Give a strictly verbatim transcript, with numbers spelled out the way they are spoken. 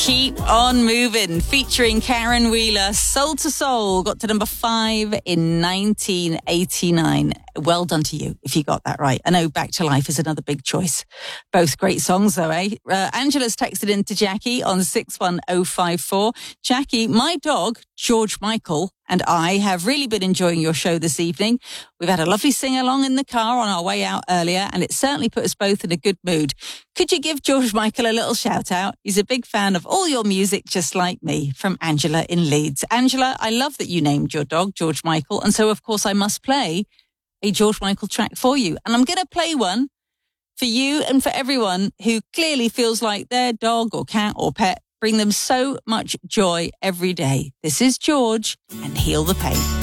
Keep on Moving, featuring Karen Wheeler. Soul to Soul got to number five in nineteen eighty-nine. Well done to you if you got that right. I know Back to Life is another big choice. Both great songs though, eh? Uh, Angela's texted in to Jackie on six one oh five four. Jackie, my dog, George Michael, and I have really been enjoying your show this evening. We've had a lovely sing-along in the car on our way out earlier, and it certainly put us both in a good mood. Could you give George Michael a little shout-out? He's a big fan of all your music, just like me, from Angela in Leeds. Angela, I love that you named your dog George Michael, and so, of course, I must play a George Michael track for you. And I'm going to play one for you and for everyone who clearly feels like their dog or cat or pet bring them so much joy every day. This is George and Heal the Pain.